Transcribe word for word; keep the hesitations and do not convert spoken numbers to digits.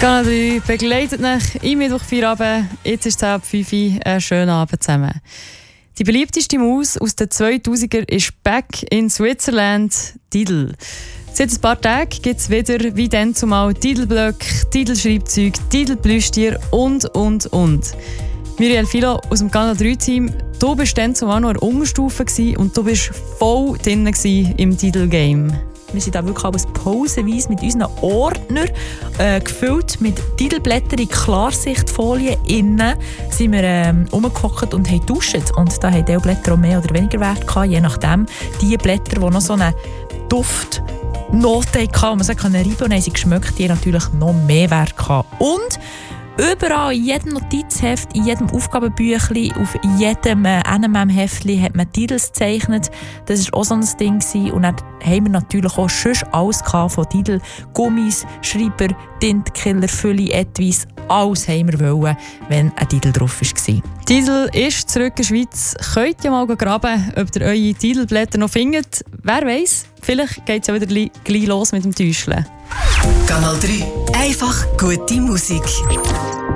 Kanal drei begleitet euch im Mittwochfeierabend. Jetzt ist es halb fünf Uhr. Einen schönen Abend zusammen. Die beliebteste Maus aus den zweitausender ist back in Switzerland, Tidal. Seit ein paar Tagen gibt es wieder, wie dann zumal, Tidalblöcke, Tidal-Schreibzeuge, Tidal-Plüschtiere und, und, und. Muriel Philo aus dem Kanal drei Team, du warst dann zumal noch in der Unterstufe und du warst voll drin im Tidal-Game. Wir sind da wirklich alles pausenweise mit unseren Ordnern äh, gefüllt mit Titelblättern in Klarsichtfolie. Innen sind wir ähm, umgehockt und haben geduscht. Und da haben die Blätter auch mehr oder weniger Wert gehabt, je nachdem. Die Blätter, die noch so einen Duft Note hatten, man sagen, reiben und haben sie geschmeckt, die haben natürlich noch mehr Wert gehabt. Und überall, in jedem Notizheft, in jedem Aufgabenbüchlein, auf jedem äh, N M M-Heftchen hat man Titels gezeichnet. Das war auch so ein Ding gewesen. Und dann haben wir natürlich auch schon alles von Titel, Gummis, Schreiber, Tintenkiller, Fülle, Etwas. Alles haben wir wollen, wenn ein Titel drauf war. Tidal ist zurück in der Schweiz. Könnt ihr mal graben, ob ihr eure Titelblätter noch findet. Wer weiss, vielleicht geht es ja wieder gleich los mit dem Täuscheln. Kanal drei. Einfach gute Musik.